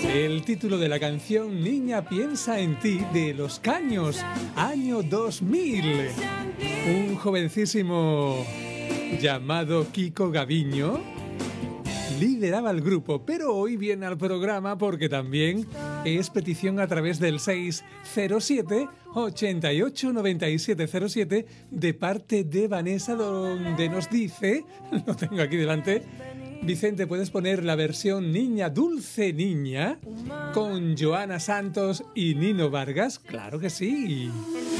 El título de la canción Niña piensa en ti, de Los Caños, año 2000. Un jovencísimo llamado Kiko Gaviño lideraba el grupo, pero hoy viene al programa porque también es petición a través del 607 88 97 07 de parte de Vanessa, donde nos dice, lo tengo aquí delante: Vicente, ¿puedes poner la versión Niña, Dulce Niña con Joana Santos y Nino Vargas? Claro que sí.